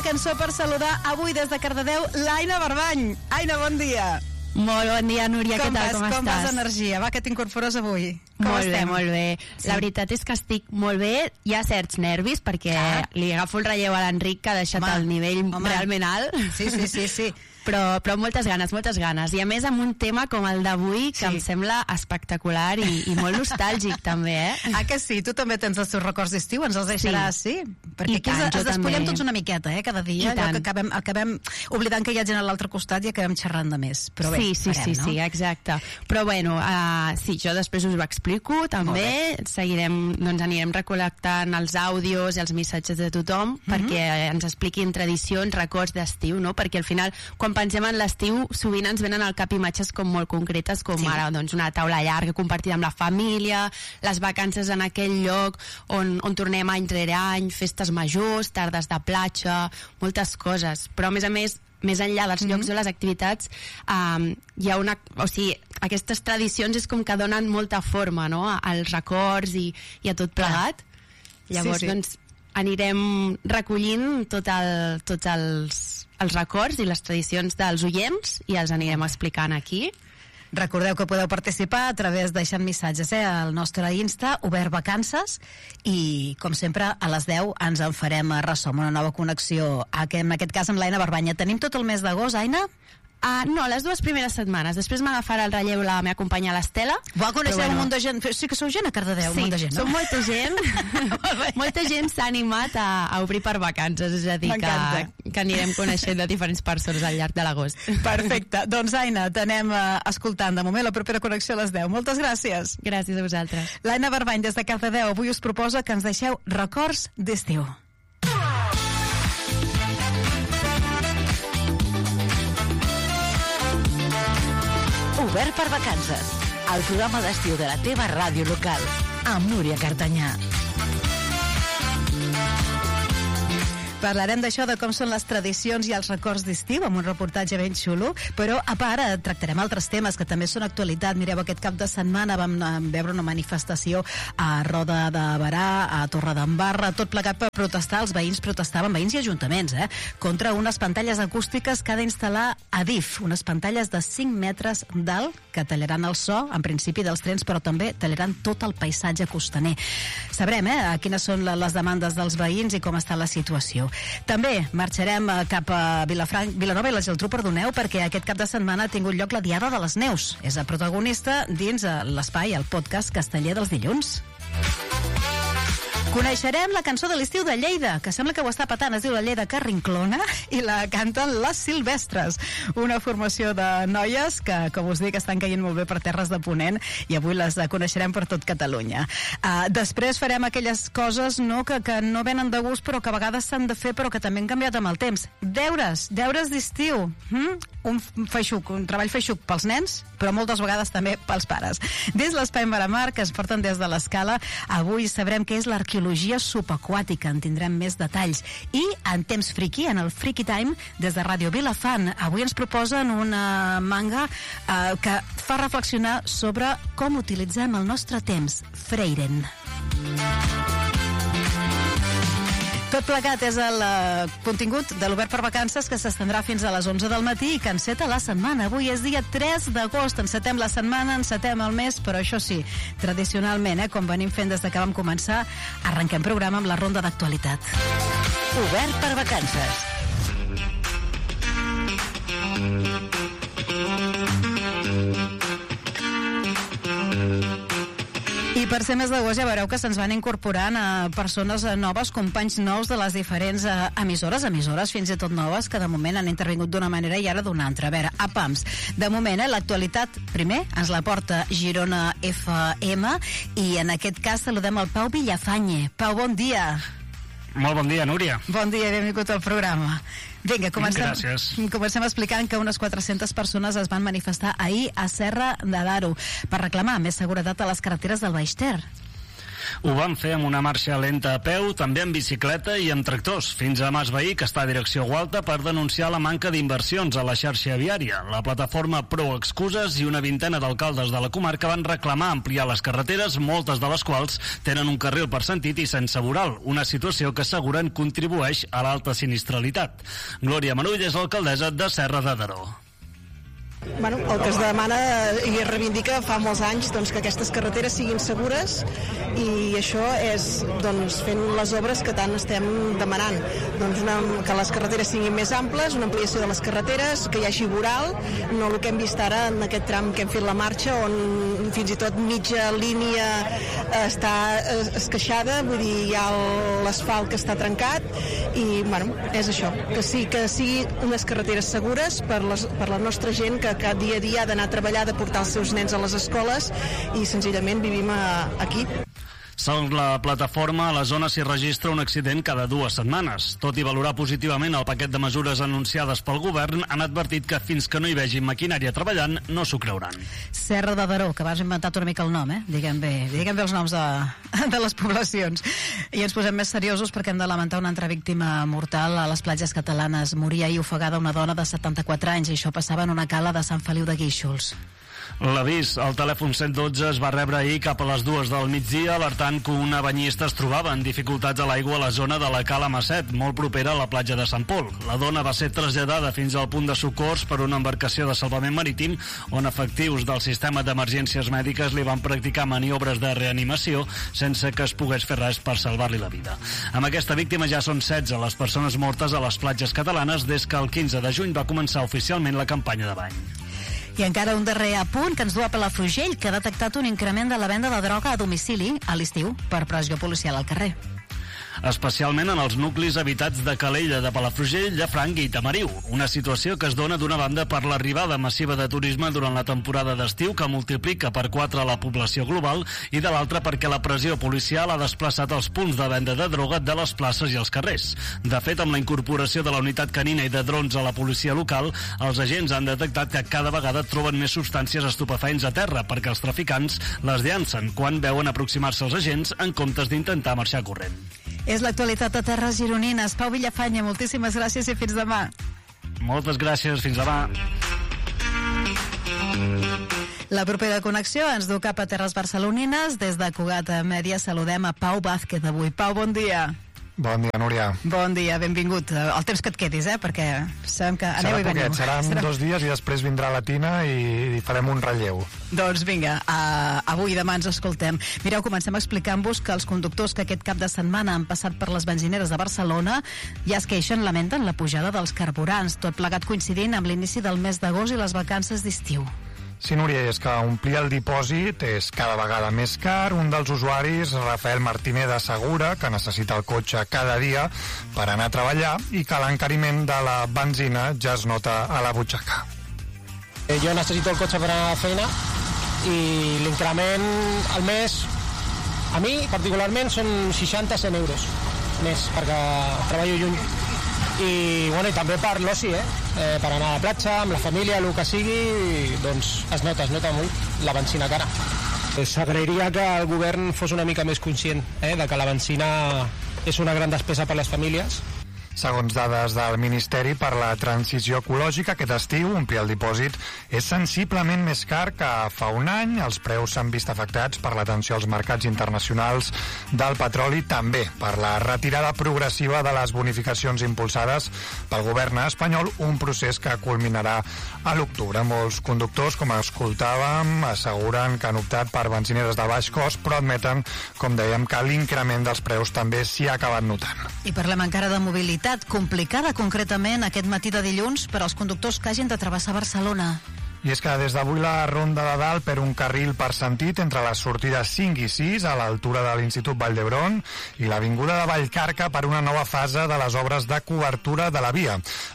cançó per saludar avui des de Cardedeu l'Aina Barbany. Aina, bon dia. Molt bon dia, Núria, què tal, com estàs? Com vas d'energia? Va, que t'incorpores avui. Molt bé. Sí. La veritat és que estic molt bé. Hi ha certs nervis perquè li agafo el relleu a l'Enric, que ha deixat el nivell realment alt. Sí. Però moltes ganes. I a més amb un tema com el d'avui, que em sembla espectacular i molt nostàlgic també, Ah, que sí? Tu també tens els teus records d'estiu, ens els deixaràs, sí? Perquè aquí ens despullem tots una miqueta, cada dia, allò que acabem oblidant que hi ha gent a l'altre costat i acabem xerrant de més. Però bé, sí, exacte. Però bueno, sí, jo després us ho explico també, anirem recol·lectant els àudios i els missatges de tothom perquè ens expliquin tradicions, records d'estiu, no? Perquè al final, quan pensem en l'estiu, sovint ens venen al cap imatges com molt concretes, com ara doncs, una taula llarga compartida amb la família, les vacances en aquell lloc on tornem any rere any, festes majors, tardes de platja, moltes coses. Però a més, més enllà dels llocs o les activitats, hi ha aquestes tradicions és com que donen molta forma, no?, als records i a tot plegat. Llavors, doncs, anirem recollint tots els records i les tradicions dels oients i els anirem explicant aquí. Recordeu que podeu participar a través deixant missatges al nostre Insta, Obert Vacances, i com sempre a les 10 ens en farem ressò amb una nova connexió, en aquest cas amb l'Aina Barbanya. Tenim tot el mes d'agost, Aina? No, les 2 primeres setmanes. Després m'agafarà el relleu la meva companya l'Estela. Coneixeu un munt de gent. Sí que sou gent a Cardedeu, un munt de gent, no? Som molta gent. Molta gent s'ha animat a obrir per vacances, és a dir, que anirem coneixent de diferents persones al llarg de l'agost. Perfecte. Doncs, Aina, t'anem escoltant de moment la propera connexió a les 10. Moltes gràcies. Gràcies a vosaltres. L'Aina Barbany, des de Cardedeu, avui us proposa que ens deixeu records d'estiu. Obert per vacances, el programa d'estiu de la teva ràdio local, amb Núria Cartanyà. Parlarem d'això, de com són les tradicions i els records d'estiu, amb un reportatge ben xulo, però a part tractarem altres temes que també són actualitat. Mireu, aquest cap de setmana vam veure una manifestació a Roda de Berà, a Torredembarra, tot plegat per protestar. Els veïns protestaven, veïns i ajuntaments, contra unes pantalles acústiques que ha d'instal·lar Adif, unes pantalles de 5 metres d'alt que tallaran el so, en principi, dels trens, però també tallaran tot el paisatge costaner. Sabrem quines són les demandes dels veïns i com està la situació. També marxarem cap a Vilanova i la Geltrú, perquè aquest cap de setmana ha tingut lloc la Diada de les Neus. És el protagonista dins l'espai, el podcast Casteller dels dilluns. Coneixerem la cançó de l'estiu de Lleida, que sembla que ho està patant, es diu La Lleida Carrinclona, i la canten les Silvestres, una formació de noies que, com us dic, estan caient molt bé per terres de Ponent, i avui les coneixerem per tot Catalunya. Després farem aquelles coses que no venen de gust, però que a vegades s'han de fer, però que també han canviat amb el temps. Deures d'estiu. Un treball feixuc pels nens, però moltes vegades també pels pares. Des l'Espai Maramar, que es porten des de l'Escala, avui sabrem què és l'arqueologia subaquàtica, en tindrem més detalls. I en temps friki, en el Friki Time, des de Ràdio Vilafant, avui ens proposen una manga que fa reflexionar sobre com utilitzem el nostre temps, Freiren. Tot plegat és el contingut de l'Obert per Vacances, que s'estendrà fins a les 11 del matí i que enceta la setmana. Avui és dia 3 d'agost, encetem la setmana, encetem el mes, però això sí, tradicionalment, com venim fent des que vam començar, arrenquem programa amb la ronda d'actualitat. Obert per Vacances. I per ser més d'agost ja veureu que se'ns van incorporant persones noves, companys nous de les diferents emissores fins i tot noves, que de moment han intervingut d'una manera i ara d'una altra. A veure, a pams. De moment, l'actualitat, primer, ens la porta Girona FM, i en aquest cas saludem el Pau Villafañe. Pau, bon dia. Molt bon dia, Núria. Bon dia, benvingut al programa. Vinga, comencem explicant que unes 400 persones es van manifestar ahir a Serra de Daró per reclamar més seguretat a les carreteres del Baix Ter. Ho van fer amb una marxa lenta a peu, també amb bicicleta i amb tractors, fins a Mas Veí, que està a direcció Gualta, per denunciar la manca d'inversions a la xarxa viària. La plataforma Pro Excuses i una vintena d'alcaldes de la comarca van reclamar ampliar les carreteres, moltes de les quals tenen un carril per sentit i sense voral, una situació que asseguren contribueix a l'alta sinistralitat. Glòria Manull és l'alcaldessa de Serra de Daró. Bueno, el que es demana i es reivindica fa molts anys que aquestes carreteres siguin segures, i això és fent les obres que tant estem demanant, que les carreteres siguin més amples, una ampliació de les carreteres, que hi hagi voral, no el que hem vist ara en aquest tram que hem fet la marxa, on fins i tot mitja línia està esqueixada, vull dir, hi ha l'asfalt que està trencat, i és això, que sigui unes carreteres segures per la nostra gent que cada dia a dia ha d'anar a treballar, de portar els seus nens a les escoles, i senzillament vivim aquí. Segons la plataforma, a la zona s'hi registra un accident cada 2 setmanes. Tot i valorar positivament el paquet de mesures anunciades pel govern, han advertit que fins que no hi vegin maquinària treballant, no s'ho creuran. Serra de Daró, que vas inventat una mica el nom, Diguem bé els noms de les poblacions. I ens posem més seriosos perquè hem de lamentar una altra víctima mortal a les platges catalanes. Moria ahir ofegada una dona de 74 anys, i això passava en una cala de Sant Feliu de Guíxols. L'avís al telèfon 112 es va rebre ahir cap a les 2 del migdia, alertant que una banyista es trobava en dificultats a l'aigua a la zona de la Cala Masset, molt propera a la platja de Sant Pol. La dona va ser traslladada fins al punt de socors per una embarcació de salvament marítim, on efectius del sistema d'emergències mèdiques li van practicar maniobres de reanimació sense que es pogués fer res per salvar-li la vida. Amb aquesta víctima ja són 16 les persones mortes a les platges catalanes des que el 15 de juny va començar oficialment la campanya de bany. I encara un darrer apunt que ens du a Palafrugell, que ha detectat un increment de la venda de droga a domicili a l'estiu per pressió policial al carrer. Especialment en els nuclis habitats de Calella, de Palafrugell, Llafranc i Tamariu. Una situació que es dona d'una banda per l'arribada massiva de turisme durant la temporada d'estiu, que multiplica per 4 la població global, i de l'altra perquè la pressió policial ha desplaçat els punts de venda de droga de les places i els carrers. De fet, amb la incorporació de la unitat canina i de drons a la policia local, els agents han detectat que cada vegada troben més substàncies estupefaents a terra, perquè els traficants les llancen quan veuen aproximar-se als agents en comptes d'intentar marxar corrent. És l'actualitat de Terres Gironines. Pau Villafanya, moltíssimes gràcies i fins demà. Moltes gràcies, fins demà. La propera connexió ens du cap a Terres Barcelonines. Des de Cugat Mèdia saludem a Pau Vázquez avui. Pau, bon dia. Bon dia, Núria. Bon dia, benvingut. El temps que et quedis, perquè sabem que aneu i veniu. Seran 2 dies i després vindrà la Tina i farem un relleu. Doncs vinga, avui i demà ens escoltem. Mireu, comencem explicant-vos que els conductors que aquest cap de setmana han passat per les benzineres de Barcelona ja es queixen, lamenten la pujada dels carburants, tot plegat coincidint amb l'inici del mes d'agost i les vacances d'estiu. Sí, Núria, és que omplir el dipòsit és cada vegada més car. Un dels usuaris, Rafael Martínez, assegura que necessita el cotxe cada dia per anar a treballar i que l'encariment de la benzina ja es nota a la butxaca. Jo necessito el cotxe per anar a la feina i l'increment al mes, a mi particularment, són 60-100 euros més, perquè treballo lluny. I també per l'oci, per anar a la platja, amb la família, el que sigui, doncs es nota molt la benzina cara. S'agrairia que el govern fos una mica més conscient de que la benzina és una gran despesa per les famílies. Segons dades del Ministeri per la Transició Ecològica, aquest estiu omplir el dipòsit és sensiblement més car que fa un any. Els preus s'han vist afectats per l'atenció als mercats internacionals del petroli, també per la retirada progressiva de les bonificacions impulsades pel govern espanyol, un procés que culminarà a l'octubre. Molts conductors, com escoltàvem, asseguren que han optat per benzineres de baix cost, però admeten, com dèiem, que l'increment dels preus també s'hi ha acabat notant. I parlem encara de mobilitat complicada concretament aquest matí de dilluns per als conductors que hagin de travessar Barcelona. I és que des d'avui la Ronda de Dalt per un carril per sentit entre les sortides 5 i 6 a l'altura de l'Institut Vall d'Hebron i l'avinguda de Vallcarca per una nova fase de les obres de cobertura de la via.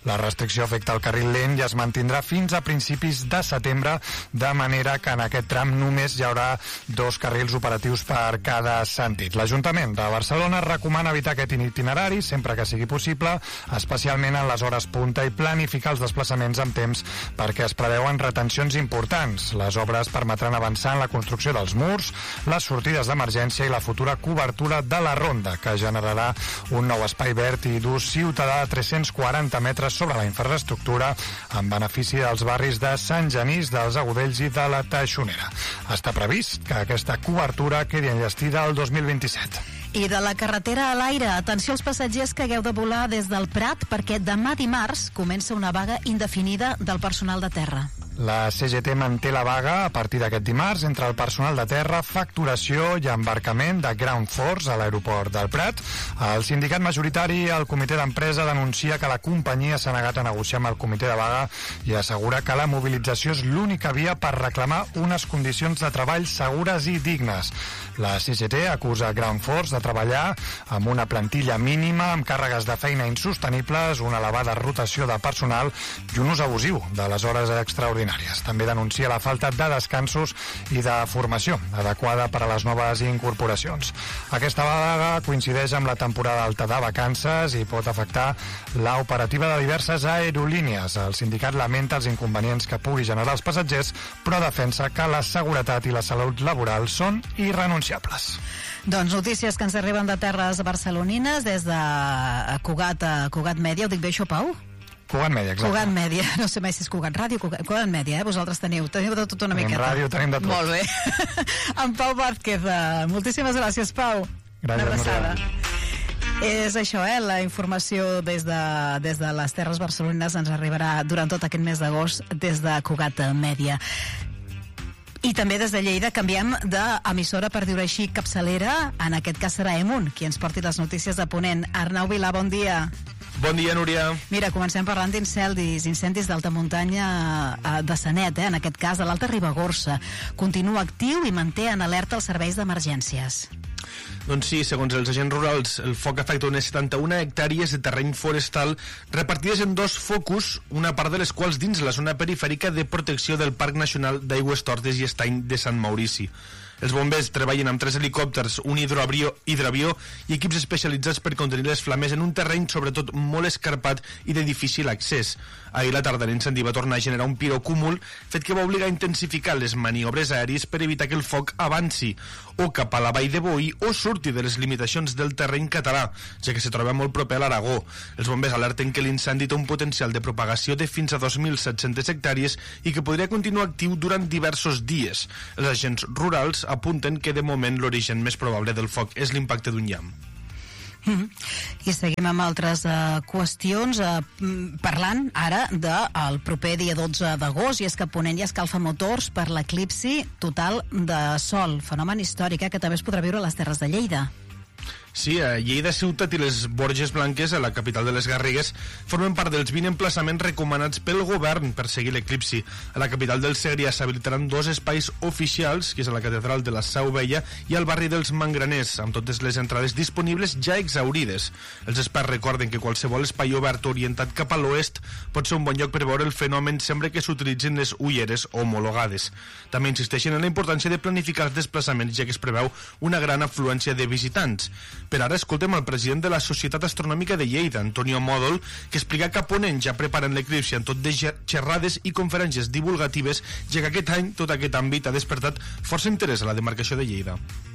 La restricció afecta el carril lent i es mantindrà fins a principis de setembre, de manera que en aquest tram només hi haurà 2 carrils operatius per cada sentit. L'Ajuntament de Barcelona recomana evitar aquest itinerari sempre que sigui possible, especialment en les hores punta, i planificar els desplaçaments amb temps perquè es preveuen retencions importants. Les obres permetran avançar en la construcció dels murs, les sortides d'emergència i la futura cobertura de la ronda, que generarà un nou espai verd i d'ús ciutadà de 340 metres sobre la infraestructura en benefici dels barris de Sant Genís, dels Agudells i de la Teixonera. Està previst que aquesta cobertura quedi enllestida el 2027. I de la carretera a l'aire, atenció als passatgers que hagueu de volar des del Prat, perquè demà dimarts comença una vaga indefinida del personal de terra. La CGT manté la vaga a partir d'aquest dimarts entre el personal de terra, facturació i embarcament de Ground Force a l'aeroport del Prat. El sindicat majoritari, el comitè d'empresa, denuncia que la companyia s'ha negat a negociar amb el comitè de vaga i assegura que la mobilització és l'única via per reclamar unes condicions de treball segures i dignes. La CGT acusa Ground Force de treballar amb una plantilla mínima, amb càrregues de feina insostenibles, una elevada rotació de personal i un ús abusiu de les hores extraordinàries. També denuncia la falta de descansos i de formació adequada per a les noves incorporacions. Aquesta vaga coincideix amb la temporada alta de vacances i pot afectar l'operativa de diverses aerolínies. El sindicat lamenta els inconvenients que pugui generar els passatgers, però defensa que la seguretat i la salut laboral són irrenunciables. Doncs notícies que ens arriben de terres barcelonines des de Cugat Mèdia. Ho dic bé, això, Pau? Cugat Mèdia, exacte. Cugat Mèdia, no sé mai si és Cugat Ràdio, Cugat Mèdia, Vosaltres teniu de tot una miqueta. Tenim ràdio, tenim de tot. Molt bé. En Pau Vázquez, moltíssimes gràcies, Pau. Gràcies, una abraçada. És això, la informació des de les terres barcelonines ens arribarà durant tot aquest mes d'agost des de Cugat Mèdia. I també des de Lleida canviem d'emissora, per dir-ho així, capçalera. En aquest cas serà Emun, qui ens porti les notícies de Ponent. Arnau Vilà, bon dia. Bon dia, Núria. Mira, comencem parlant incendis d'alta muntanya de Sanet, en aquest cas de l'Alta Ribagorça. Continua actiu i manté en alerta els serveis d'emergències. Doncs sí, segons els agents rurals, el foc afecta unes 71 hectàrees de terreny forestal repartides en 2 focus, una part de les quals dins la zona perifèrica de protecció del Parc Nacional d'Aigües Tortes i Estany de Sant Maurici. Els bombers treballen amb 3 helicòpters, un hidroavió i equips especialitzats per contenir les flames en un terreny sobretot molt escarpat i de difícil accés. Ahir la tarda l'incendi va tornar a generar un pirocúmul, fet que va obligar a intensificar les maniobres aèries per evitar que el foc avanci o cap a la vall de Boí o surti de les limitacions del terreny català, ja que se troba molt proper a l'Aragó. Els bombers alerten que l'incendi té un potencial de propagació de fins a 2.700 hectàrees i que podria continuar actiu durant diversos dies. Els agents rurals apunten que de moment l'origen més probable del foc és l'impacte d'un llamp. I seguim amb altres qüestions, parlant ara del proper dia 12 d'agost, i és que Ponent ja escalfa motors per l'eclipsi total de Sol, fenomen històric que també es podrà viure a les Terres de Lleida. Sí, a Lleida Ciutat i les Borges Blanques, a la capital de les Garrigues, formen part dels 20 emplaçaments recomanats pel govern per seguir l'eclipsi. A la capital del Segrià s'habilitaran 2 espais oficials, que és a la catedral de la Seu Vella i al barri dels Mangraners, amb totes les entrades disponibles ja exhaurides. Els experts recorden que qualsevol espai obert orientat cap a l'oest pot ser un bon lloc per veure el fenomen sempre que s'utilitzin les ulleres homologades. També insisteixen en la importància de planificar els desplaçaments, ja que es preveu una gran afluència de visitants. Per ara escoltem el president de la Societat Astronòmica de Lleida, Antonio Mòdol, que explica que a Ponent ja preparen l'eclipsi en tot de xerrades i conferències divulgatives, ja que aquest any tot aquest àmbit ha despertat força interès a la demarcació de Lleida.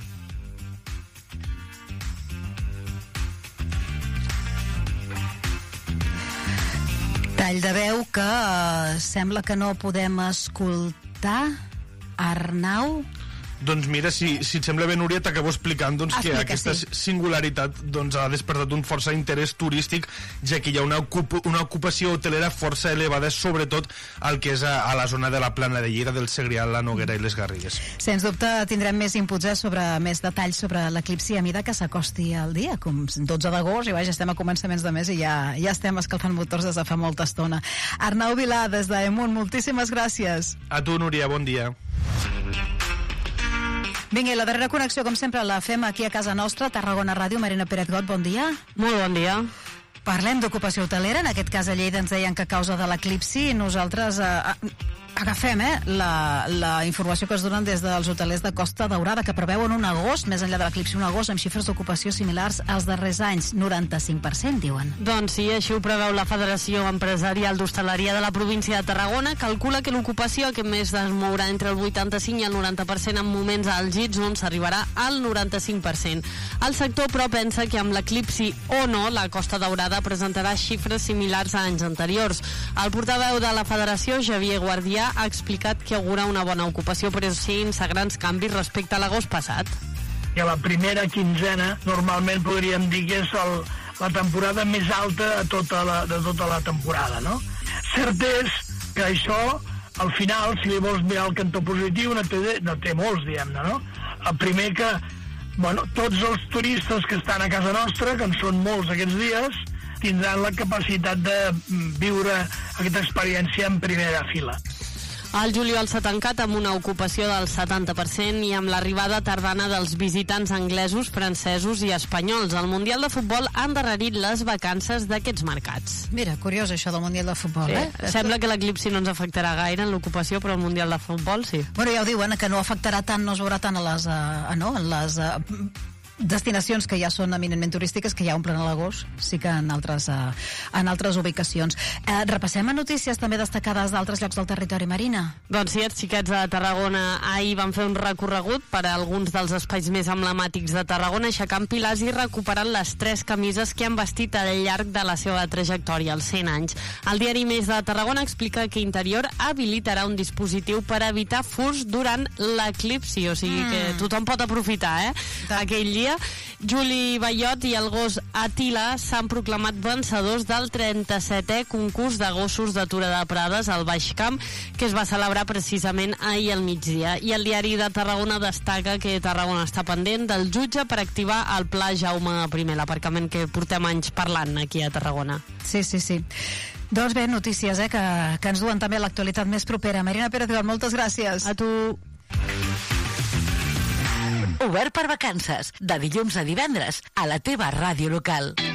Tall de veu que sembla que no podem escoltar. Arnau? Doncs mira, si et sembla bé, Núria, t'acabo explicant que aquesta singularitat ha despertat un força interès turístic, ja que hi ha una ocupació hotelera força elevada, sobretot al que és a la zona de la Plana de Lleida, del Segrià, la Noguera i les Garrigues. Sens dubte tindrem més inputs més detalls sobre l'eclipsi a mida que s'acosti el dia, com 12 d'agost, i estem a començaments de mes i ja estem escalfant motors des de fa molta estona. Arnau Vilà, des d'Emun, moltíssimes gràcies. A tu, Núria, bon dia. Vinga, i la darrera connexió, com sempre, la fem aquí a casa nostra, Tarragona Ràdio. Marina Pérez Got, bon dia. Molt bon dia. Parlem d'ocupació hotelera, en aquest cas a Lleida ens deien que a causa de l'eclipsi nosaltres agafem la informació que es donen des dels hotelers de Costa Daurada, que preveuen un agost, més enllà de l'eclipsi, un agost amb xifres d'ocupació similars als darrers anys, 95%, diuen. Doncs sí, així ho preveu la Federació Empresarial d'Hostaleria de la província de Tarragona. Calcula que l'ocupació aquest mes es mourà entre el 85 i el 90% en moments àlgids, on s'arribarà al 95%. El sector, però, pensa que amb l'eclipsi o no, la Costa Daurada presentarà xifres similars a anys anteriors. El portaveu de la Federació, Xavier Guardià, ha explicat que augura una bona ocupació, però sense grans canvis respecte a l'agost passat. I a la primera quinzena normalment podríem dir que és la temporada més alta de tota la temporada, no? Cert és que això, al final, si li vols mirar el cantó positiu, no té molts, diguem-ne, no? El primer que, tots els turistes que estan a casa nostra, que en són molts aquests dies, tindran la capacitat de viure aquesta experiència en primera fila. El juliol s'ha tancat amb una ocupació del 70% i amb l'arribada tardana dels visitants anglesos, francesos i espanyols. El Mundial de Futbol ha endarrerit les vacances d'aquests mercats. Mira, curiós això del Mundial de Futbol, sí. Sembla que l'eclipsi no ens afectarà gaire en l'ocupació, però el Mundial de Futbol sí. Bueno, ja ho diuen, que no afectarà tant, no es veurà tant en les destinacions que ja són eminentment turístiques, que ja omplen a l'agost, sí que en altres ubicacions. Repassem a notícies també destacades d'altres llocs del territori, Marina. Doncs sí, els xiquets de Tarragona ahir van fer un recorregut per a alguns dels espais més emblemàtics de Tarragona, aixecant pilars i recuperant les 3 camises que han vestit al llarg de la seva trajectòria, els 100 anys. El diari Més de Tarragona explica que Interior habilitarà un dispositiu per evitar furs durant l'eclipsi, o sigui que tothom pot aprofitar, aquell dia. Juli Bayot i el gos Atila s'han proclamat vencedors del 37è concurs de gossos d'atura de Prades al Baix Camp, que es va celebrar precisament ahir al migdia. I el diari de Tarragona destaca que Tarragona està pendent del jutge per activar el pla Jaume I, l'aparcament que portem anys parlant aquí a Tarragona. Sí. Doncs bé, notícies que ens duen també a l'actualitat més propera. Marina Pérez, moltes gràcies. A tu. Obert per vacances, de dilluns a divendres, a la teva ràdio local.